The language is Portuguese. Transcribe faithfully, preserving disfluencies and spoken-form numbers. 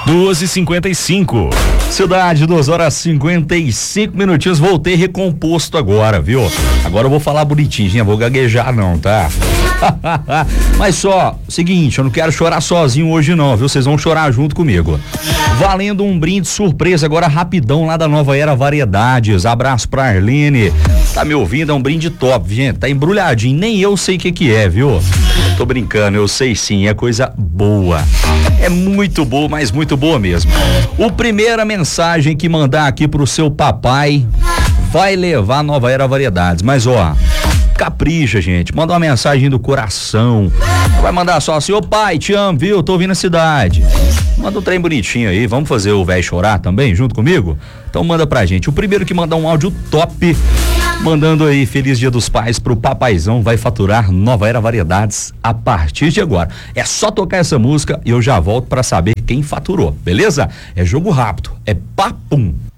duas e cinquenta e cinco. Cidade, duas horas e cinquenta e cinco minutinhos. Voltei recomposto agora, viu? Agora eu vou falar bonitinho, gente, vou gaguejar não, tá? Mas só, seguinte, eu não quero chorar sozinho hoje não, viu? Vocês vão chorar junto comigo. Valendo um brinde surpresa agora rapidão lá da Nova Era Variedades. Abraço pra Arlene. Tá me ouvindo? É um brinde top, gente. Tá embrulhadinho, nem eu sei o que que é, viu? Tô brincando, eu sei sim, é coisa boa. É muito boa, mas muito boa mesmo. O primeira mensagem que mandar aqui pro seu papai vai levar a Nova Era Variedades. Mas ó, capricha, gente. Manda uma mensagem do coração. Não vai mandar só assim, ô pai, te amo, viu? Tô vindo na cidade. Manda um trem bonitinho aí. Vamos fazer o velho chorar também, junto comigo? Então manda pra gente. O primeiro que mandar um áudio top, mandando aí Feliz Dia dos Pais pro papaizão, vai faturar Nova Era Variedades a partir de agora. É só tocar essa música e eu já volto pra saber quem faturou, beleza? É jogo rápido, é papum.